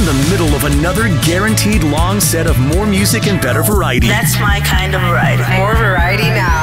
in the middle of another guaranteed long set of more music and better variety. That's my kind of variety. More variety now.